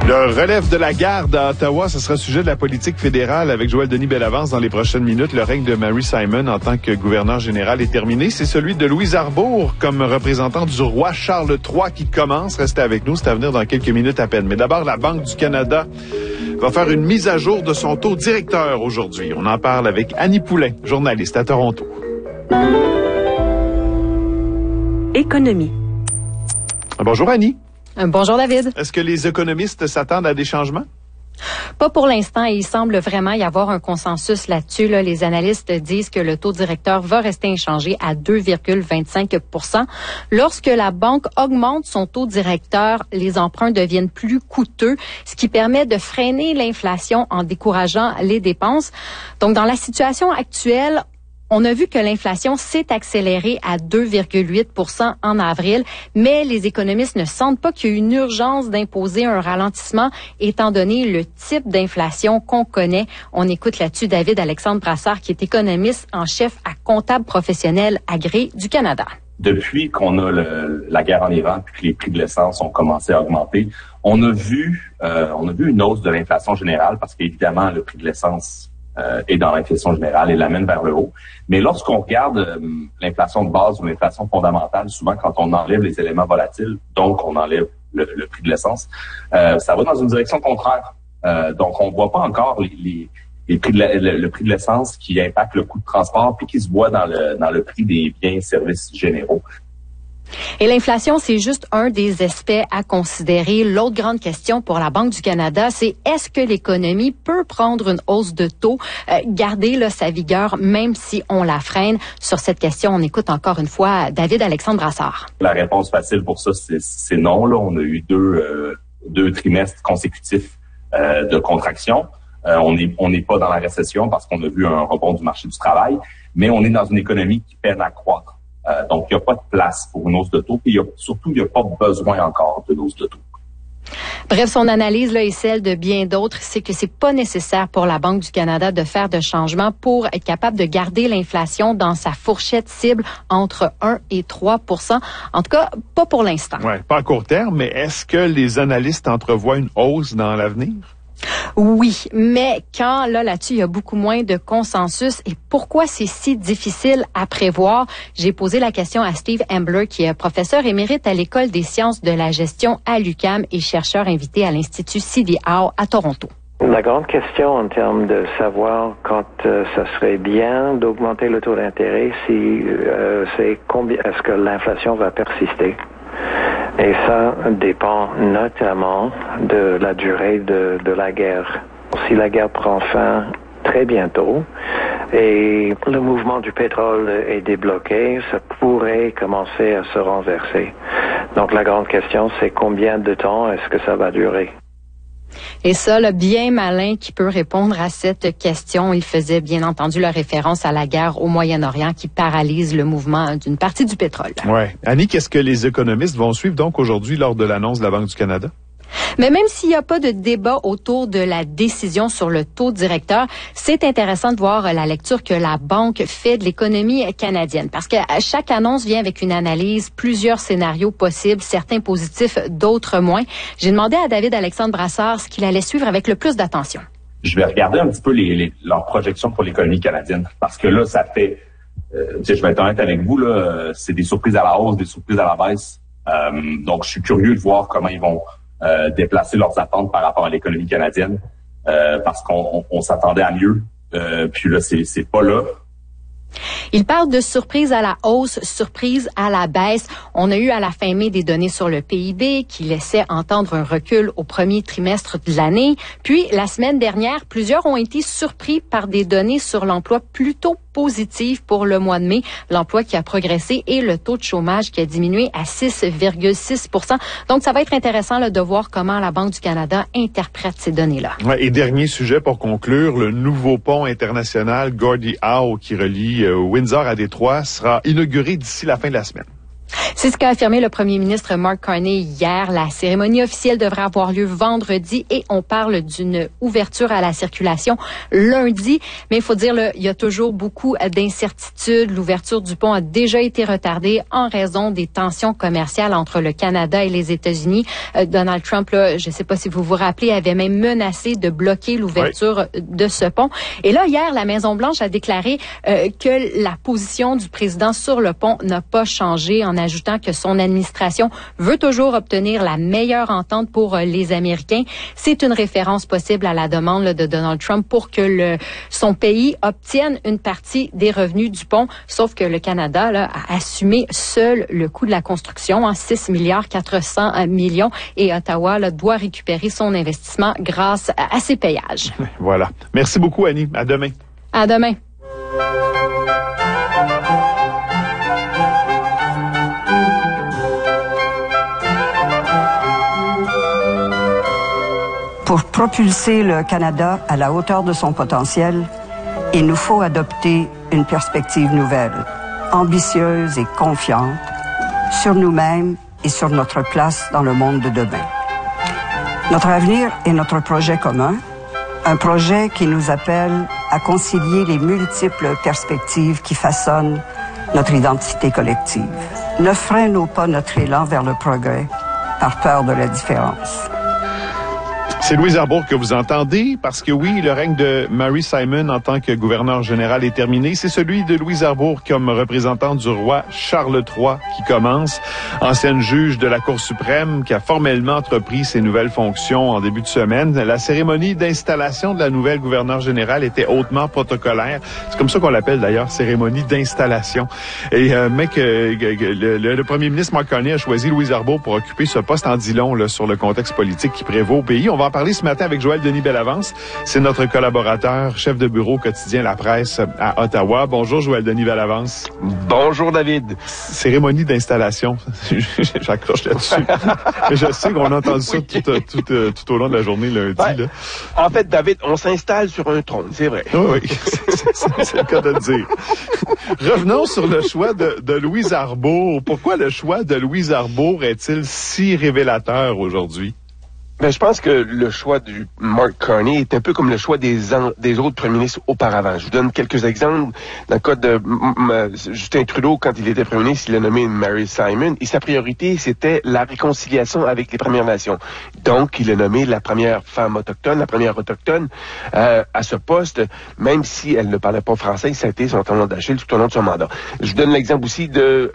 Le relève de la garde à Ottawa, ce sera sujet de la politique fédérale avec Joël Denis Bellavance dans les prochaines minutes. Le règne de Mary Simon en tant que gouverneur général est terminé. C'est celui de Louise Arbour comme représentant du roi Charles III qui commence. Restez avec nous, c'est à venir dans quelques minutes à peine. Mais d'abord, la Banque du Canada va faire une mise à jour de son taux directeur aujourd'hui. On en parle avec Annie Poulain, journaliste à Toronto. Économie. Bonjour Annie. Bonjour David. Est-ce que les économistes s'attendent à des changements? Pas pour l'instant. Il semble vraiment y avoir un consensus là-dessus. Les analystes disent que le taux directeur va rester inchangé à 2,25 %. Lorsque la banque augmente son taux directeur, les emprunts deviennent plus coûteux, ce qui permet de freiner l'inflation en décourageant les dépenses. Donc, dans la situation actuelle, on a vu que l'inflation s'est accélérée à 2,8 % en avril, mais les économistes ne sentent pas qu'il y a une urgence d'imposer un ralentissement étant donné le type d'inflation qu'on connaît. On écoute là-dessus David-Alexandre Brassard, qui est économiste en chef à Comptable professionnel agréé du Canada. Depuis qu'on a la guerre en Iran puis que les prix de l'essence ont commencé à augmenter, on a vu une hausse de l'inflation générale parce qu'évidemment, le prix de l'essence est dans l'inflation générale et l'amène vers le haut. Mais lorsqu'on regarde l'inflation de base ou l'inflation fondamentale, souvent quand on enlève les éléments volatiles, donc on enlève le prix de l'essence, ça va dans une direction contraire. Donc on voit pas encore le prix de l'essence qui impacte le coût de transport puis qui se voit dans le prix des biens et services généraux. Et l'inflation, c'est juste un des aspects à considérer. L'autre grande question pour la Banque du Canada, c'est est-ce que l'économie peut prendre une hausse de taux, garder sa vigueur, même si on la freine? Sur cette question, on écoute encore une fois David-Alexandre Brassard. La réponse facile pour ça, c'est non. Là, on a eu deux trimestres consécutifs de contraction. On n'est pas dans la récession parce qu'on a vu un rebond du marché du travail, mais on est dans une économie qui peine à croître. Donc, il n'y a pas de place pour une hausse de taux, puis surtout, il n'y a pas besoin encore d'une hausse de taux. Bref, son analyse là et celle de bien d'autres, c'est que c'est pas nécessaire pour la Banque du Canada de faire de changements pour être capable de garder l'inflation dans sa fourchette cible entre 1 et 3 %. En tout cas, pas pour l'instant. Ouais, pas à court terme, mais est-ce que les analystes entrevoient une hausse dans l'avenir? Oui, mais quand là-dessus, il y a beaucoup moins de consensus. Et pourquoi c'est si difficile à prévoir? J'ai posé la question à Steve Ambler, qui est professeur émérite à l'École des sciences de la gestion à l'UQAM et chercheur invité à l'Institut CD Howe à Toronto. La grande question en termes de savoir quand ça serait bien d'augmenter le taux d'intérêt, c'est combien est-ce que l'inflation va persister. Et ça dépend notamment de la durée de la guerre. Si la guerre prend fin très bientôt et le mouvement du pétrole est débloqué, ça pourrait commencer à se renverser. Donc la grande question, c'est combien de temps est-ce que ça va durer? Et ça, bien malin qui peut répondre à cette question. Il faisait bien entendu la référence à la guerre au Moyen-Orient qui paralyse le mouvement d'une partie du pétrole. Ouais. Annie, qu'est-ce que les économistes vont suivre donc aujourd'hui lors de l'annonce de la Banque du Canada? Mais même s'il n'y a pas de débat autour de la décision sur le taux directeur, c'est intéressant de voir la lecture que la Banque fait de l'économie canadienne. Parce que chaque annonce vient avec une analyse, plusieurs scénarios possibles, certains positifs, d'autres moins. J'ai demandé à David-Alexandre Brassard ce qu'il allait suivre avec le plus d'attention. Je vais regarder un petit peu leurs projections pour l'économie canadienne. Parce que là, ça fait... je vais être honnête avec vous, là, c'est des surprises à la hausse, des surprises à la baisse. Donc, je suis curieux de voir comment ils vont déplacer leurs attentes par rapport à l'économie canadienne parce qu'on s'attendait à mieux. Puis là, c'est pas là. Il parle de surprise à la hausse, surprise à la baisse. On a eu à la fin mai des données sur le PIB qui laissaient entendre un recul au premier trimestre de l'année. Puis, la semaine dernière, plusieurs ont été surpris par des données sur l'emploi plutôt positives pour le mois de mai. L'emploi qui a progressé et le taux de chômage qui a diminué à 6,6 %. Donc, ça va être intéressant de voir comment la Banque du Canada interprète ces données-là. Ouais, et dernier sujet pour conclure, le nouveau pont international Gordie Howe qui relie Windsor à Détroit sera inauguré d'ici la fin de la semaine. C'est ce qu'a affirmé le premier ministre Mark Carney hier. La cérémonie officielle devrait avoir lieu vendredi et on parle d'une ouverture à la circulation lundi. Mais il faut dire, il y a toujours beaucoup d'incertitudes. L'ouverture du pont a déjà été retardée en raison des tensions commerciales entre le Canada et les États-Unis. Donald Trump, là, je ne sais pas si vous vous rappelez, avait même menacé de bloquer l'ouverture de ce pont. Et là, hier, la Maison-Blanche a déclaré que la position du président sur le pont n'a pas changé, en ajoutant que son administration veut toujours obtenir la meilleure entente pour les Américains. C'est une référence possible à la demande de Donald Trump pour que son pays obtienne une partie des revenus du pont, sauf que le Canada là, a assumé seul le coût de la construction, 6,4 milliards, et Ottawa là, doit récupérer son investissement grâce à ses payages. Voilà. Merci beaucoup, Annie. À demain. À demain. Pour propulser le Canada à la hauteur de son potentiel, il nous faut adopter une perspective nouvelle, ambitieuse et confiante, sur nous-mêmes et sur notre place dans le monde de demain. Notre avenir est notre projet commun, un projet qui nous appelle à concilier les multiples perspectives qui façonnent notre identité collective. Ne freinons pas notre élan vers le progrès par peur de la différence. C'est Louise Arbour que vous entendez, parce que oui, le règne de Mary Simon en tant que gouverneur général est terminé. C'est celui de Louise Arbour comme représentante du roi Charles III qui commence, ancienne juge de la Cour suprême qui a formellement entrepris ses nouvelles fonctions en début de semaine. La cérémonie d'installation de la nouvelle gouverneure générale était hautement protocolaire. C'est comme ça qu'on l'appelle d'ailleurs, cérémonie d'installation. Et le premier ministre Mark Carney a choisi Louise Arbour pour occuper ce poste en dit long là, sur le contexte politique qui prévaut au pays. On va en parler ce matin avec Joël Denis Bellavance. C'est notre collaborateur, chef de bureau quotidien La Presse à Ottawa. Bonjour Joël Denis Bellavance. Bonjour David. Cérémonie d'installation. J'accroche là-dessus. Je sais qu'on a entendu ça tout au long de la journée lundi. Ouais. Là. En fait, David, on s'installe sur un trône, c'est vrai. Oui, c'est le cas de le dire. Revenons sur le choix de Louise Arbour. Pourquoi le choix de Louise Arbour est-il si révélateur aujourd'hui? Ben, je pense que le choix du Mark Carney est un peu comme le choix des autres premiers ministres auparavant. Je vous donne quelques exemples. Dans le cas de Justin Trudeau, quand il était premier ministre, il a nommé Mary Simon, et sa priorité, c'était la réconciliation avec les Premières Nations. Donc, il a nommé la première femme autochtone, la première autochtone, à ce poste, même si elle ne parlait pas français, ça a été son talon d'Achille tout au long de son mandat. Je vous donne l'exemple aussi de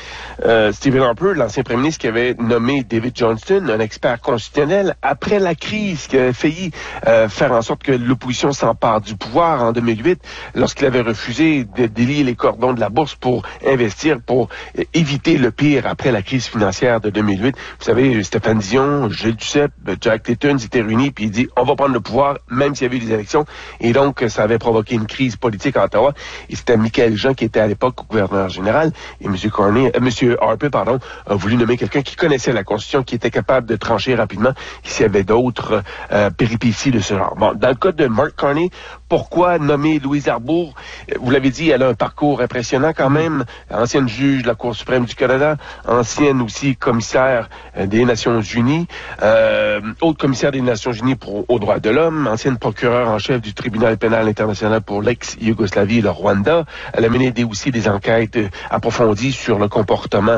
Stephen Harper, l'ancien premier ministre qui avait nommé David Johnston, un expert constitutionnel, après la crise qui a failli faire en sorte que l'opposition s'empare du pouvoir en 2008, lorsqu'il avait refusé de délier les cordons de la bourse pour investir, pour éviter le pire après la crise financière de 2008. Vous savez, Stéphane Dion, Gilles Duceppe, Jack Layton s'étaient réunis, puis il dit on va prendre le pouvoir, même s'il y avait eu des élections. Et donc, ça avait provoqué une crise politique à Ottawa. Et c'était Michael Jean qui était à l'époque gouverneur général. Et M. Harper, a voulu nommer quelqu'un qui connaissait la Constitution, qui était capable de trancher rapidement s'il y avait d'autres péripéties de ce genre. Bon, dans le cas de Mark Carney, pourquoi nommer Louise Arbour? Vous l'avez dit, elle a un parcours impressionnant quand même. Ancienne juge de la Cour suprême du Canada, ancienne aussi commissaire des Nations Unies, haute commissaire des Nations Unies aux droits de l'homme, ancienne procureure en chef du tribunal pénal international pour l'ex-Yougoslavie et le Rwanda. Elle a mené aussi des enquêtes approfondies sur le comportement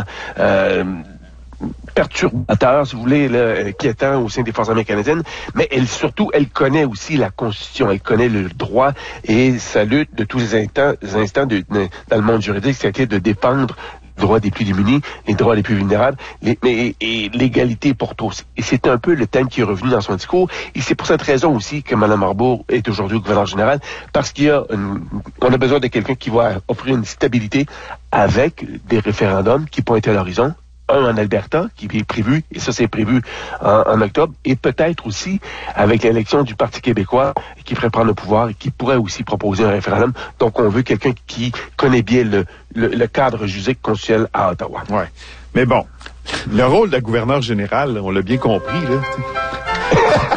perturbateur, si vous voulez, inquiétant au sein des Forces armées canadiennes, mais elle connaît aussi la Constitution, elle connaît le droit et sa lutte de tous les instants dans le monde juridique, c'était de défendre les droits des plus démunis, les droits les plus vulnérables, et l'égalité pour tous. Et c'est un peu le thème qui est revenu dans son discours, et c'est pour cette raison aussi que Mme Arbour est aujourd'hui gouverneur général, parce on a besoin de quelqu'un qui va offrir une stabilité avec des référendums qui pointent à l'horizon, un en Alberta, qui est prévu, et ça c'est prévu en octobre, et peut-être aussi avec l'élection du Parti québécois qui ferait prendre le pouvoir et qui pourrait aussi proposer un référendum. Donc on veut quelqu'un qui connaît bien le cadre juridique constitutionnel à Ottawa. Ouais. Mais bon, le rôle de la gouverneure générale, on l'a bien compris, là.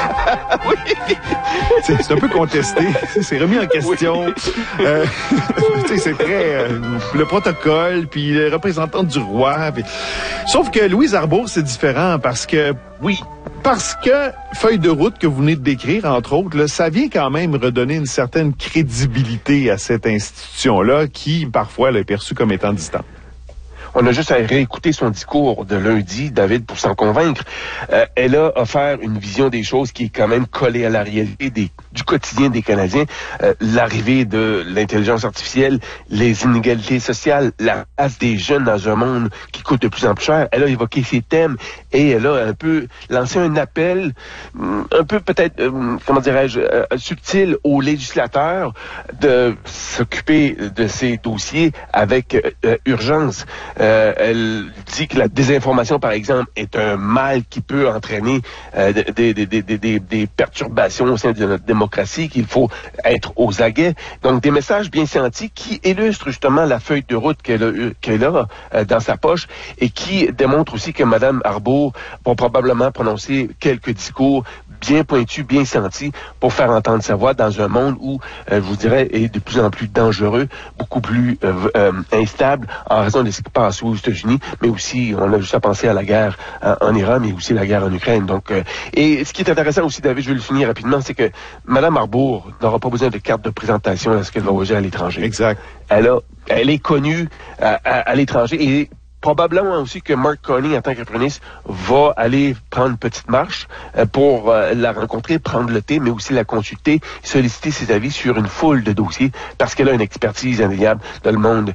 C'est un peu contesté. C'est remis en question. C'est très... le protocole, puis le représentant du roi. Puis... Sauf que Louise Arbour, c'est différent parce que... Oui. Parce que feuille de route que vous venez de décrire, entre autres, là, ça vient quand même redonner une certaine crédibilité à cette institution-là qui, parfois, est perçue comme étant distante. On a juste à réécouter son discours de lundi, David, pour s'en convaincre. Elle a offert une vision des choses qui est quand même collée à la réalité du quotidien des Canadiens. L'arrivée de l'intelligence artificielle, les inégalités sociales, la place des jeunes dans un monde qui coûte de plus en plus cher. Elle a évoqué ces thèmes et elle a un peu lancé un appel, un peu peut-être, comment dirais-je, subtil aux législateurs de s'occuper de ces dossiers avec urgence. Elle dit que la désinformation, par exemple, est un mal qui peut entraîner des perturbations au sein de notre démocratie, qu'il faut être aux aguets. Donc, des messages bien sentis qui illustrent justement la feuille de route qu'elle a dans sa poche et qui démontrent aussi que Mme Arbour va probablement prononcer quelques discours bien pointus, bien sentis pour faire entendre sa voix dans un monde où, je vous dirais, est de plus en plus dangereux, beaucoup plus instable en raison de ce qui passe aux États-Unis, mais aussi, on a juste à penser à la guerre en Iran, mais aussi la guerre en Ukraine. Donc, et ce qui est intéressant aussi, David, je vais le finir rapidement, c'est que Mme Arbour n'aura pas besoin de carte de présentation lorsqu'elle va voyager à l'étranger. Exact. Elle est connue à l'étranger et probablement aussi que Mark Carney, en tant que premier ministre, va aller prendre une petite marche pour la rencontrer, prendre le thé, mais aussi la consulter, solliciter ses avis sur une foule de dossiers, parce qu'elle a une expertise indéniable dans le monde,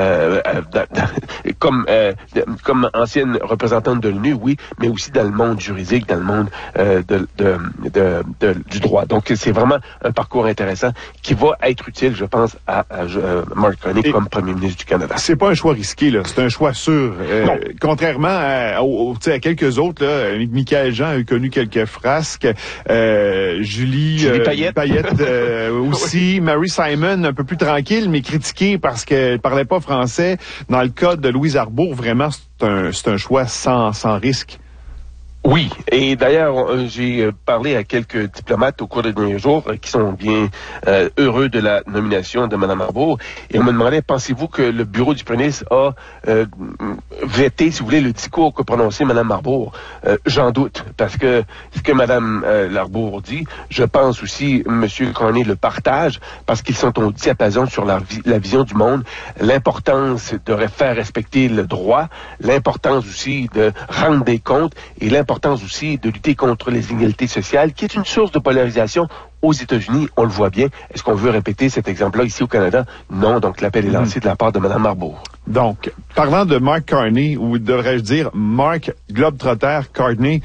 comme ancienne représentante de l'ONU, oui, mais aussi dans le monde juridique, dans le monde du droit. Donc, c'est vraiment un parcours intéressant qui va être utile, je pense, à Mark Carney comme premier ministre du Canada. C'est pas un choix risqué, là. C'est un choix sûr. Contrairement à quelques autres, là, Michaël Jean a connu quelques frasques. Julie Payette aussi. Mary Simon, un peu plus tranquille, mais critiquée parce qu'elle parlait pas français. Dans le cas de Louise Arbour, vraiment, c'est un choix sans risque. Oui, et d'ailleurs, j'ai parlé à quelques diplomates au cours des derniers jours qui sont bien heureux de la nomination de Mme Arbour, et on me demandait, pensez-vous que le bureau du premier ministre a vété, si vous voulez, le discours que prononçait Mme Arbour? J'en doute, parce que ce que Mme Arbour dit, je pense aussi M. Carney le partage, parce qu'ils sont au diapason sur la vision du monde, l'importance de faire respecter le droit, l'importance aussi de rendre des comptes, et l'importance aussi de lutter contre les inégalités sociales, qui est une source de polarisation aux États-Unis. On le voit bien. Est-ce qu'on veut répéter cet exemple-là ici au Canada? Non. Donc, l'appel est lancé de la part de Mme Arbour. Donc, parlant de Mark Carney, ou devrais-je dire Mark Globetrotter Carney,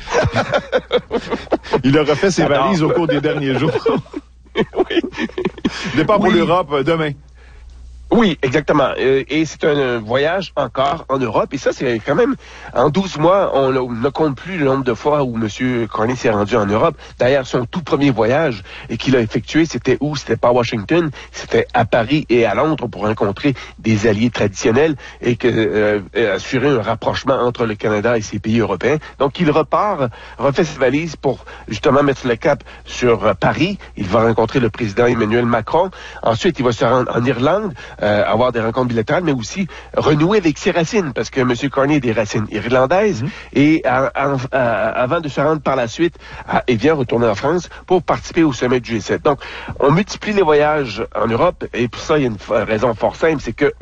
il a refait ses valises au cours des derniers jours. Oui. Départ pour l'Europe demain. Oui, exactement. Et c'est un voyage encore en Europe. Et ça, c'est quand même, en 12 mois, on ne compte plus le nombre de fois où M. Carney s'est rendu en Europe. D'ailleurs, son tout premier voyage qu'il a effectué, c'était où? C'était pas à Washington, c'était à Paris et à Londres pour rencontrer des alliés traditionnels et assurer un rapprochement entre le Canada et ses pays européens. Donc, il refait ses valises pour justement mettre le cap sur Paris. Il va rencontrer le président Emmanuel Macron. Ensuite, il va se rendre en Irlande, avoir des rencontres bilatérales, mais aussi renouer avec ses racines, parce que M. Carney a des racines irlandaises, et avant de se rendre par la suite à Évian, retourner en France pour participer au sommet du G7. Donc, on multiplie les voyages en Europe, et pour ça, il y a une raison fort simple, c'est que